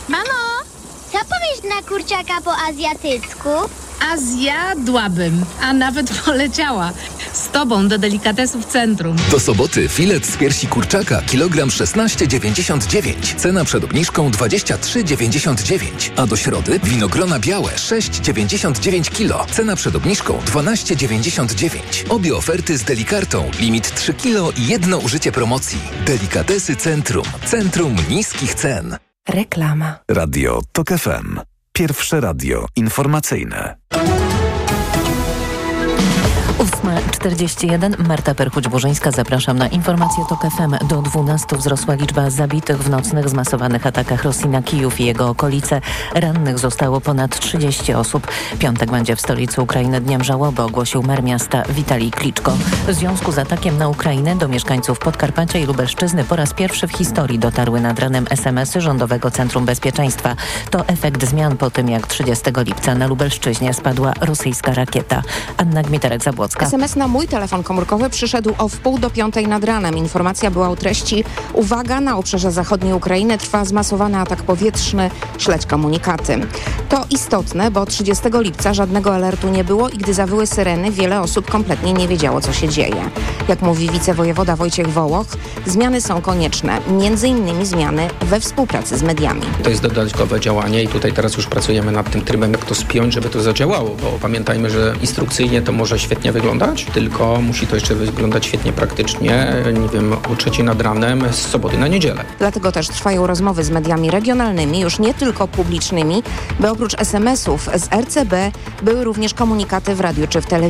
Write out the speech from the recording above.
Mamo, co powiesz na kurczaka po azjatycku? A zjadłabym, a nawet poleciała. Z tobą do delikatesów centrum. Do soboty filet z piersi kurczaka kilogram 16,99. Cena przed obniżką 23,99. A do środy winogrona białe 6,99 kg. Cena przed obniżką 12,99. Obie oferty z Delikartą. Limit 3 kg i jedno użycie promocji. Delikatesy Centrum. Centrum niskich cen. Reklama. Radio TOK FM. Pierwsze radio informacyjne. 8:41. Marta Perchuć-Burzyńska. Zapraszam na informację TOK FM. Do 12 wzrosła liczba zabitych w nocnych zmasowanych atakach Rosji na Kijów i jego okolice. Rannych zostało ponad 30 osób. Piątek będzie w stolicy Ukrainy dniem żałoby, ogłosił mer miasta Witalij Kliczko. W związku z atakiem na Ukrainę do mieszkańców Podkarpacia i Lubelszczyzny po raz pierwszy w historii dotarły nad ranem SMS-y Rządowego Centrum Bezpieczeństwa. To efekt zmian po tym, jak 30 lipca na Lubelszczyźnie spadła rosyjska rakieta. Anna Gmiterek-Zabłocka. SMS na mój telefon komórkowy przyszedł o 4:30 nad ranem. Informacja była o treści: uwaga, na obszarze zachodniej Ukrainy trwa zmasowany atak powietrzny, śledź komunikaty. To istotne, bo 30 lipca żadnego alertu nie było i gdy zawyły syreny, wiele osób kompletnie nie wiedziało, co się dzieje. Jak mówi wicewojewoda Wojciech Wołoch, zmiany są konieczne, między innymi zmiany we współpracy z mediami. To jest dodatkowe działanie i tutaj teraz już pracujemy nad tym trybem, jak to spiąć, żeby to zadziałało, bo pamiętajmy, że instrukcyjnie to może świetnie wyglądać, tylko musi to jeszcze wyglądać świetnie praktycznie, nie wiem, o 3 nad ranem z soboty na niedzielę. Dlatego też trwają rozmowy z mediami regionalnymi, już nie tylko publicznymi, by oprócz SMS-ów z RCB były również komunikaty w radiu czy w telewizji.